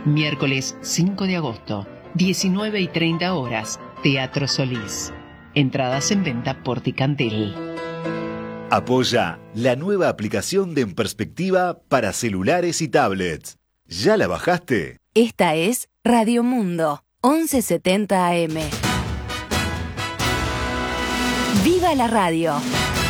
Miércoles 5 de agosto, 19:30 horas, Teatro Solís. Entradas en venta por Ticantel. Apoya la nueva aplicación de En Perspectiva para celulares y tablets. ¿Ya la bajaste? Esta es Radio Mundo, 1170 AM. ¡Viva la radio!